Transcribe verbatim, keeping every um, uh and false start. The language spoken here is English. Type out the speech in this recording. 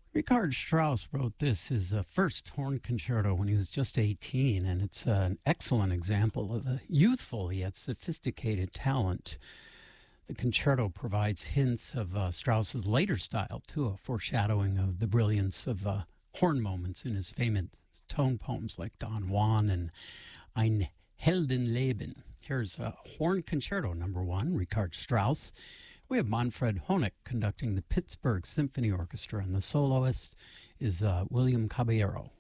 Richard Strauss wrote this, his uh, first horn concerto, when he was just eighteen, and it's uh, an excellent example of a youthful yet sophisticated talent. The concerto provides hints of uh, Strauss's later style, too, a foreshadowing of the brilliance of uh, horn moments in his famous tone poems like Don Juan and Ein Heldenleben. Here's a horn concerto number one, Richard Strauss. We have Manfred Honeck conducting the Pittsburgh Symphony Orchestra, and the soloist is uh, William Caballero.